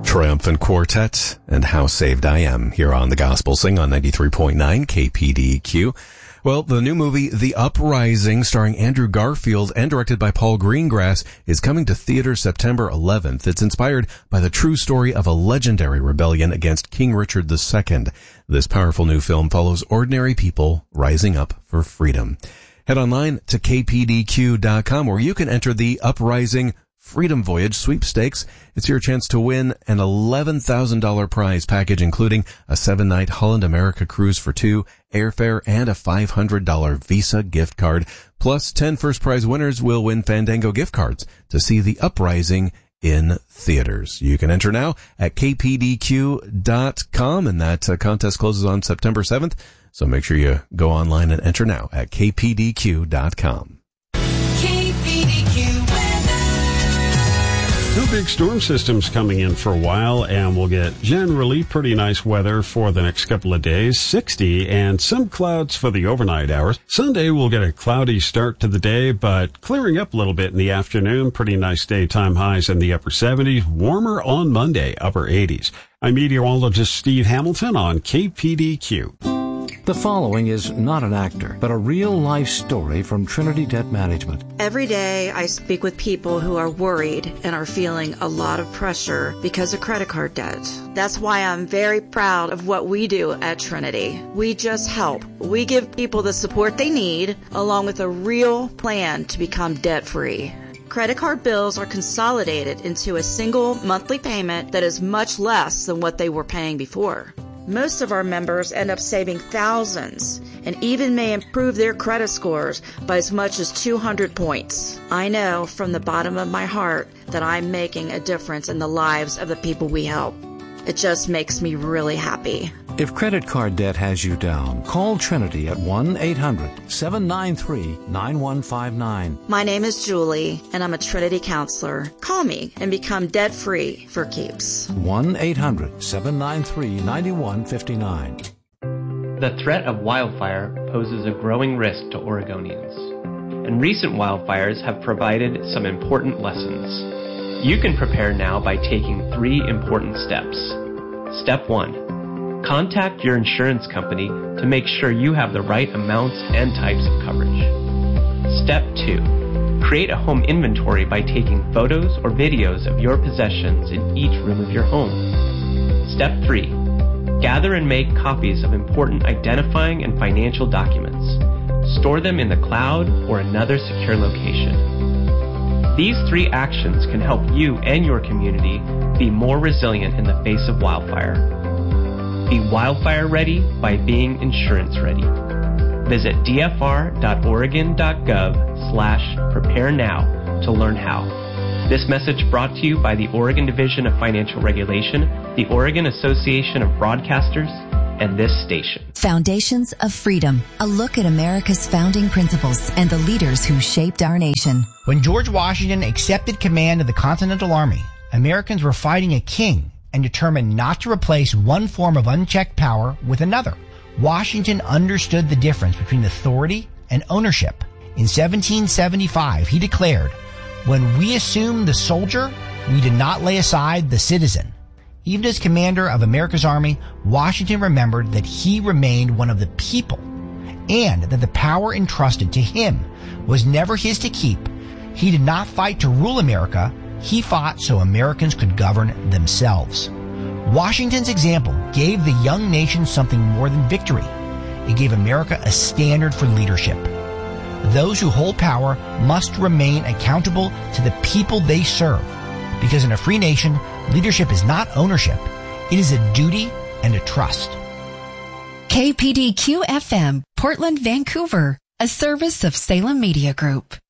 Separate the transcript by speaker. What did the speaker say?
Speaker 1: Triumphant Quartet and How Saved I Am here on The Gospel Sing on 93.9 KPDQ. Well, the new movie, The Uprising, starring Andrew Garfield and directed by Paul Greengrass, is coming to theaters September 11th. It's inspired by the true story of a legendary rebellion against King Richard II. This powerful new film follows ordinary people rising up for freedom. Head online to kpdq.com where you can enter the Uprising Freedom Voyage sweepstakes. It's your chance to win an $11,000 prize package, including a 7-night Holland America cruise for two, airfare, and a $500 Visa gift card. Plus, 10 first prize winners will win Fandango gift cards to see The Uprising in theaters. You can enter now at kpdq.com, and that contest closes on September 7th. So make sure you go online and enter now at kpdq.com.
Speaker 2: Two big storm systems coming in for a while, and we'll get generally pretty nice weather for the next couple of days, 60, and some clouds for the overnight hours. Sunday, we'll get a cloudy start to the day, but clearing up a little bit in the afternoon. Pretty nice daytime highs in the upper 70s, warmer on Monday, upper 80s. I'm meteorologist Steve Hamilton on KPDQ.
Speaker 3: The following is not an actor, but a real-life story from Trinity Debt Management.
Speaker 4: Every day I speak with people who are worried and are feeling a lot of pressure because of credit card debt. That's why I'm very proud of what we do at Trinity. We just help. We give people the support they need, along with a real plan to become debt-free. Credit card bills are consolidated into a single monthly payment that is much less than what they were paying before. Most of our members end up saving thousands and even may improve their credit scores by as much as 200 points. I know from the bottom of my heart that I'm making a difference in the lives of the people we help. It just makes me really happy.
Speaker 3: If credit card debt has you down, call Trinity at 1-800-793-9159.
Speaker 4: My name is Julie, and I'm a Trinity counselor. Call me and become debt-free for keeps.
Speaker 3: 1-800-793-9159.
Speaker 5: The threat of wildfire poses a growing risk to Oregonians, and recent wildfires have provided some important lessons. You can prepare now by taking 3 important steps. Step 1. Contact your insurance company to make sure you have the right amounts and types of coverage. Step 2. Create a home inventory by taking photos or videos of your possessions in each room of your home. Step 3. Gather and make copies of important identifying and financial documents. Store them in the cloud or another secure location. These 3 actions can help you and your community be more resilient in the face of wildfire. Be wildfire ready by being insurance ready. Visit dfr.oregon.gov/prepare now to learn how. This message brought to you by the Oregon Division of Financial Regulation, the Oregon Association of Broadcasters, and this station.
Speaker 6: Foundations of Freedom, a look at America's founding principles and the leaders who shaped our nation.
Speaker 7: When George Washington accepted command of the Continental Army, Americans were fighting a king and determined not to replace one form of unchecked power with another. Washington understood the difference between authority and ownership. In 1775, he declared, "When we assume the soldier, we did not lay aside the citizen." Even as commander of America's army, Washington remembered that he remained one of the people and that the power entrusted to him was never his to keep. He did not fight to rule America. He fought so Americans could govern themselves. Washington's example gave the young nation something more than victory. It gave America a standard for leadership. Those who hold power must remain accountable to the people they serve, because in a free nation, leadership is not ownership. It is a duty and a trust.
Speaker 6: KPDQ FM, Portland, Vancouver, a service of Salem Media Group.